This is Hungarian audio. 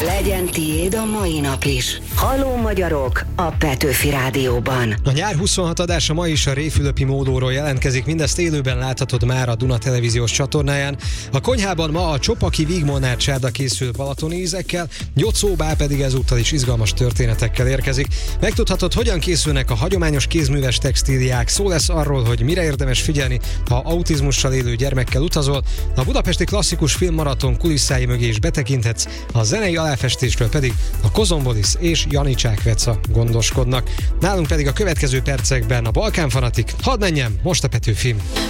Legyen tiéd a mai nap is. Halló magyarok a Petőfi Rádióban. A nyár 26 adása ma is a Réfülöpi módóról jelentkezik, mindezt élőben láthatod már a Duna televíziós csatornáján. A konyhában ma a Csopaki Vigmolnár csárda készül balatoni ízekkel, Jocó Bá pedig ezúttal is izgalmas történetekkel érkezik. Megtudhatod, hogyan készülnek a hagyományos kézműves textíliák, szó lesz arról, hogy mire érdemes figyelni, ha autizmussal élő gyermekkel utazol, a budapesti klasszikus filmmaraton kulisszái mögé is betekinthetsz, a zenei aláfestésről pedig a Kozombolis és Janicsák Veca gondoskodnak. Nálunk pedig a következő percekben a Balkán Fanatik. Hadd menjem, most a Petőfi.